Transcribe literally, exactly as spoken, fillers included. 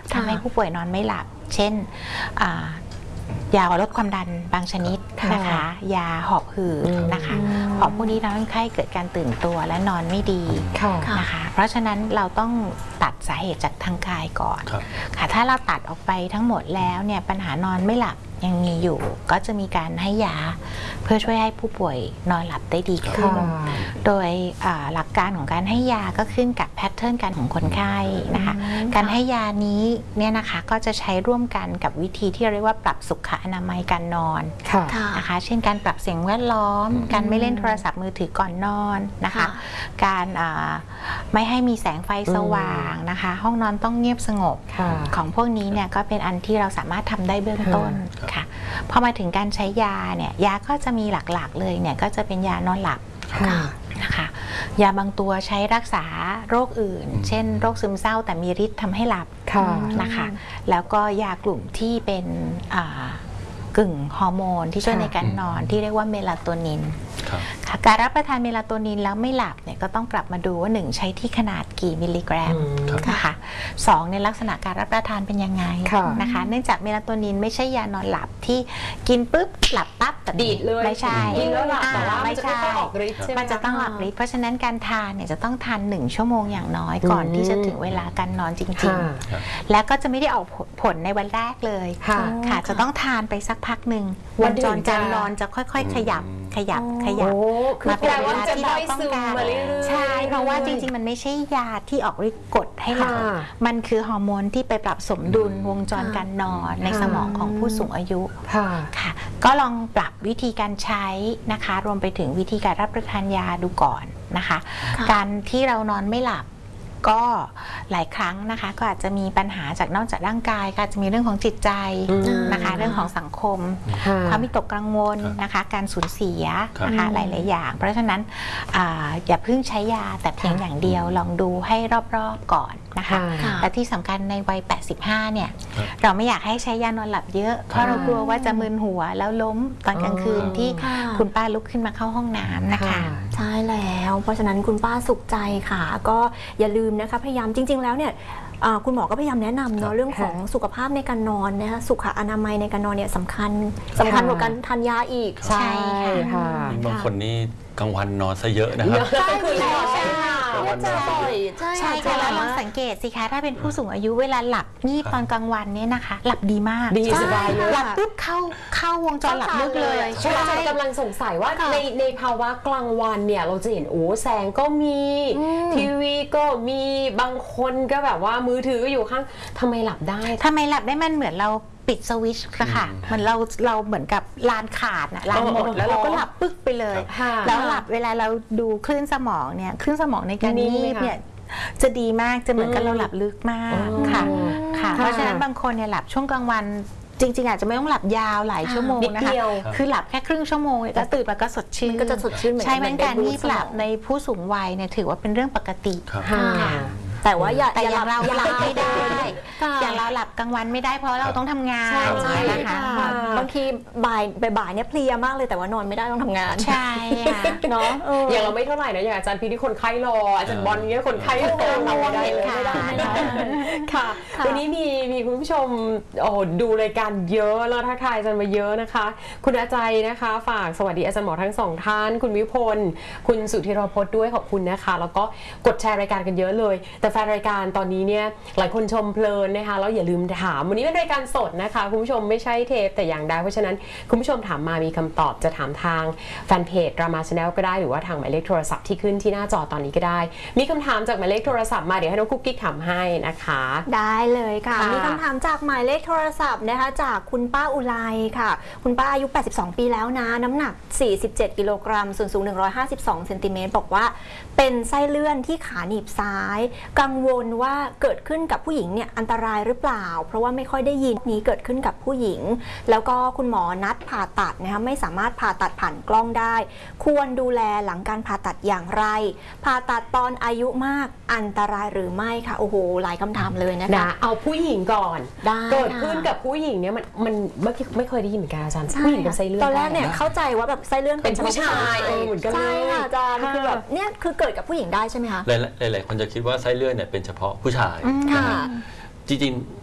ทำให้ผู้ป่วยนอนไม่หลับเช่นยาลดความดันบางชนิดนะคะยาหอบหืดนะคะหอบพวกนี้ทำให้คนไข้เกิดการตื่นตัวและนอนไม่ดีนะคะเพราะฉะนั้นเราต้องตัดสาเหตุจากทางกายก่อนค่ะถ้าเราตัดออกไปทั้งหมดแล้วเนี่ยปัญหานอนไม่หลับยังมีอยู่ก็จะมีการให้ยาเพื่อช่วยให้ผู้ป่วยนอนหลับได้ดีขึ้นโดยหลักการของการให้ยาก็ขึ้นกับแพทเทิร์นการของคนไข้นะคะการให้ยานี้เนี่ยนะคะก็จะใช้ร่วมกันกับวิธีที่เรียกว่าปรับสุขอนามัยการนอนนะคะเช่นการปรับเสียงแวดล้อมการไม่เล่นโทรศัพท์มือถือก่อนนอนนะคะการไม่ให้มีแสงไฟสว่างนะคะห้องนอนต้องเงียบสงบของพวกนี้เนี่ยก็เป็นอันที่เราสามารถทำได้เบื้องต้นค่ะพอมาถึงการใช้ยาเนี่ยยาก็จะมีหลักๆเลยเนี่ยก็จะเป็นยานอนหลับนะคะยาบางตัวใช้รักษาโรคอื่นเช่นโรคซึมเศร้าแต่มีฤทธิ์ทำให้หลับนะคะแล้วก็ยากลุ่มที่เป็นกึ่งฮอร์โมนที่ช่วยในการนอนที่เรียกว่าเมลาโทนินการรับประทานเมลาโทนินแล้วไม่หลับเนี่ยก็ต้องกลับมาดูว่าหนึ่งใช้ที่ขนาดกี่มิลลิกรัมนะคะสองในลักษณะการรับประทานเป็นยังไงนะคะเนื่องจากเมลาโทนินไม่ใช่ยานอนหลับที่กินปุ๊บหลับปั๊บแต่ดีดเลยไม่ใช่กินแล้วหลับแต่ว่าไม่ใช่มันจะต้องออกฤทธิ์เพราะฉะนั้นการทานเนี่ยจะต้องทานหนึ่งชั่วโมงอย่างน้อยก่อนที่จะถึงเวลาการนอนจริงๆและก็จะไม่ได้ออกผลในวันแรกเลยค่ะจะต้องทานไปสักพักหนึ่งวงจรการนอนจะค่อยๆขยับขยับขยับมาเป็นเวลาที่เราต้องการใช่เพราะว่าจริงๆมันไม่ใช่ยาที่ออกฤทธิ์กดให้หลับมันคือฮอร์โมนที่ไปปรับสมดุลวงจรการนอนในสมองของผู้สูงอายุค่ะก็ลองปรับวิธีการใช้นะคะรวมไปถึงวิธีการรับประทานยาดูก่อนนะคะการที่เรานอนไม่หลับก็หลายครั้งนะคะก็อาจจะมีปัญหาจากนอกจากร่างกายก็อาจจะมีเรื่องของจิตใจนะคะเรื่องของสังคมความวิตกกังวลนะคะการสูญเสียนะคะหลายๆอย่างเพราะฉะนั้น อ, อย่าเพิ่งใช้ยาแต่เพียงอย่างเดียวลองดูให้รอบๆก่อนนะคะและที่สำคัญในวัยแปดสิบห้าเนี่ยเราไม่อยากให้ใช้ยานอนหลับเยอะเพราะเรากลัวว่าจะมึนหัวแล้วล้มตอนกลางคืนที่คุณป้าลุกขึ้นมาเข้าห้องน้ำนะคะใช่แล้วเพราะฉะนั้นคุณป้าสุขใจค่ะก็อย่าลืมนะคะพยายามจริงๆแล้วเนี่ยคุณหมอก็พยายามแนะนำเนาะเรื่องของสุขภาพในการนอนนะคะสุขอนามัยในการนอนเนี่ยสำคัญสำคัญกว่าการทานยาอีกใช่ค่ะบางคนนี่กลางวันนอนซะเยอะนะครับใช่คือใช่ใช่ใช่ค่ะแล้วลองสังเกตสิคะถ้าเป็นผู้สูงอายุเวลาหลับงีบตอนกลางวันเนี่ยนะคะหลับดีมากดีสบายเลยหลับปุ๊บเข้าเข้าวงจรหลับลึกเลยใช่กำลังสงสัยว่าในในภาวะกลางวันเนี่ยเราจะเห็นโอ้แสงก็มีทีวีก็มีบางคนก็แบบว่ามือถือก็อยู่ข้างทำไมหลับได้ทำไมหลับได้มันเหมือนเราปิดสวิตช์ค่ะเหมือนเราเราเหมือนกับลานขาดนะลานหมดแล้วเราก็หลับปึ๊กไปเลยแล้วหลับเวลาเราดูคลื่นสมองเนี่ยคลื่นสมองในการงีบเนี่ยจะดีมากจะเหมือนกับเราหลับลึกมากค่ะค่ะเพราะฉะนั้นบางคนเนี่ยหลับช่วงกลางวันจริงๆอาจจะไม่ต้องหลับยาวหลายชั่วโมงนะคะคือหลับแค่ครึ่งชั่วโมงแล้วตื่นมาก็สดชื่นก็จะสดชื่นเหมือนใช่ไหมการงีบหลับในผู้สูงวัยเนี่ยถือว่าเป็นเรื่องปกติแต่ว่าอย่าแต่อย่างเราหลับไม่ได้อย่างเราหลับกลางวันไม่ได้เพราะเราต้องทำงานใช่นะคะบางทีบ่ายบ่ายเนี่ยเพลียมากเลยแต่ว่านอนไม่ได้ต้องทำงานใช่เนาะอย่างเราไม่เท่าไหร่นะอย่างอาจารย์พีที่คนไข้รออาจารย์บอลเงี้ยคนไข้รอเราไม่ได้เลยไม่ได้ค่ะวันนี้มีมีคุณผู้ชมโอ้ดูรายการเยอะแล้วทักทายอาจารย์มาเยอะนะคะคุณอาจารย์นะคะฝากสวัสดีอาจารย์หมอทั้งสองท่านคุณวิพลคุณสุธีรพจน์ด้วยขอบคุณนะคะแล้วก็กดแชร์รายการกันเยอะเลยแต่แฟนรายการตอนนี้เนี่ยหลายคนชมเพลินนะคะแล้วอย่าลืมถามวันนี้เป็นรายการสดนะคะคุณผู้ชมไม่ใช่เทปแต่อย่างใดเพราะฉะนั้นคุณผู้ชมถามมามีคำตอบจะถามทางแฟนเพจรามาชาแนลก็ได้หรือว่าทางหมายเลขโทรศัพท์ที่ขึ้นที่หน้าจอตอนนี้ก็ได้มีคำถามจากหมายเลขโทรศัพท์มาเดี๋ยวให้น้องกุ๊กกิ๊กถามให้นะคะได้เลยค่ะมีคำถามจากหมายเลขโทรศัพท์นะคะจากคุณป้าอุไรค่ะคุณป้าอายุแปดสิบสองปีแล้วนะน้ำหนักสี่สิบเจ็ดกิโลกรัมส่วนสูงหนึ่งร้อยห้าสิบสองเซนติเมตรบอกว่าเป็นไส้เลื่อนที่ขาหนีบซ้ายกังวลว่าเกิดขึ้นกับผู้หญิงเนี่ยอันตรายหรือเปล่าเพราะว่าไม่ค่อยได้ยินนี้เกิดขึ้นกับผู้หญิงแล้วก็คุณหมอนัดผ่าตัดนะคะไม่สามารถผ่าตัดผ่านกล้องได้ควรดูแลหลังการผ่าตัดอย่างไรผ่าตัดตอนอายุมากอันตรายหรือไม่ค่ะโอ้โหหลายคำถามเลยนะคะเอาผู้หญิงก่อนเกิดขึ้นกับผู้หญิงเนี่ยมันมันไม่ไม่เคยได้ยินเหมือนกันอาจารย์ผู้หญิงเป็นไส้เลื่อนตอนแรกเนี่ยเข้าใจว่าแบบไส้เลื่อนเป็นผู้ชายเหมือนกันเลยใช่ค่ะอาจารย์คือแบบเนี่ยคือเกิดกับผู้หญิงได้ใช่ไหมคะหลายๆคนจะคิดว่าไส้เลื่อนเนี่ยเป็นเฉพาะผู้ชายจริง